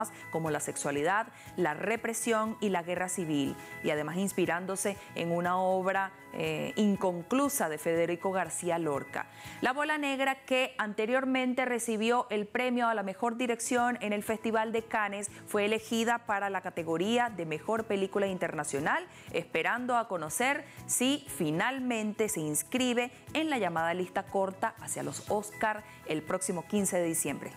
como la sexualidad, la represión y la guerra civil, y además inspirándose en una obra inconclusa de Federico García Lorca. La Bola Negra, que anteriormente recibió el premio a la mejor dirección en el Festival de Cannes, fue elegida para la categoría de mejor película internacional, esperando a conocer si finalmente se inscribe en la llamada lista corta hacia los Oscar el próximo 15 de diciembre.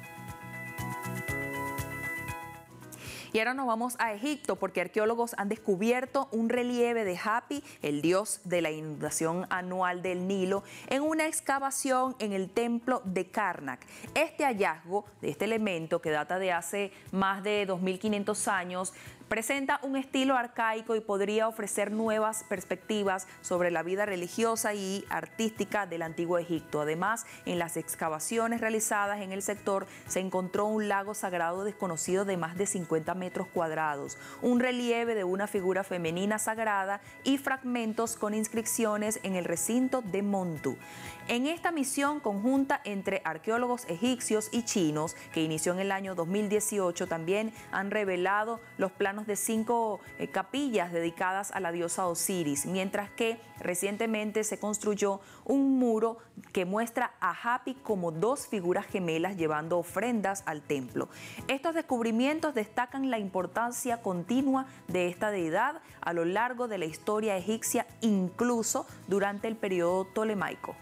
Y ahora nos vamos a Egipto, porque arqueólogos han descubierto un relieve de Hapi, el dios de la inundación anual del Nilo, en una excavación en el templo de Karnak. Este hallazgo de este elemento, que data de hace más de 2500 años, presenta un estilo arcaico y podría ofrecer nuevas perspectivas sobre la vida religiosa y artística del antiguo Egipto. Además, en las excavaciones realizadas en el sector se encontró un lago sagrado desconocido de más de 50 metros cuadrados, un relieve de una figura femenina sagrada y fragmentos con inscripciones en el recinto de Montu. En esta misión conjunta entre arqueólogos egipcios y chinos, que inició en el año 2018, también han revelado los planos de 5 capillas dedicadas a la diosa Osiris, mientras que recientemente se construyó un muro que muestra a Hapi como dos figuras gemelas llevando ofrendas al templo. Estos descubrimientos destacan la importancia continua de esta deidad a lo largo de la historia egipcia, incluso durante el periodo tolemaico.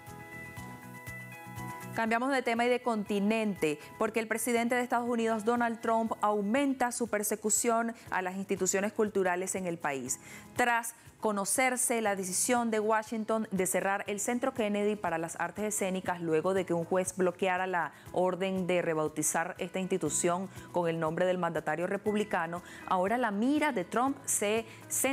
Cambiamos de tema y de continente, porque el presidente de Estados Unidos, Donald Trump, aumenta su persecución a las instituciones culturales en el país, tras conocerse la decisión de Washington de cerrar el Centro Kennedy para las Artes Escénicas luego de que un juez bloqueara la orden de rebautizar esta institución con el nombre del mandatario republicano. Ahora la mira de Trump se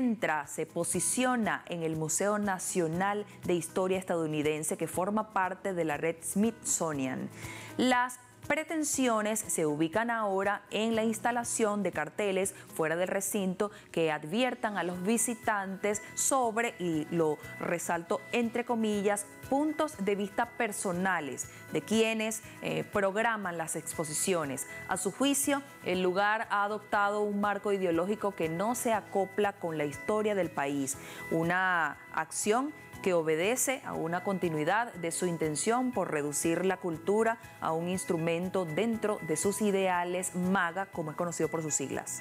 posiciona en el Museo Nacional de Historia Estadounidense, que forma parte de la red Smithsonian. Las pretensiones se ubican ahora en la instalación de carteles fuera del recinto que adviertan a los visitantes sobre, y lo resalto entre comillas, puntos de vista personales de quienes programan las exposiciones. A su juicio, el lugar ha adoptado un marco ideológico que no se acopla con la historia del país, una acción que obedece a una continuidad de su intención por reducir la cultura a un instrumento dentro de sus ideales MAGA, como es conocido por sus siglas.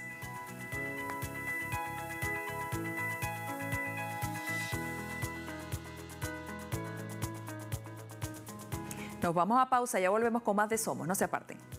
Nos vamos a pausa, ya volvemos con más de Somos, no se aparten.